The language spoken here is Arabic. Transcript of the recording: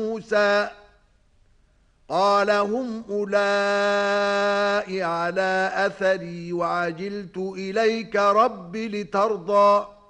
موسى قال هم أولئك على أثري وعجلت إليك رب لترضى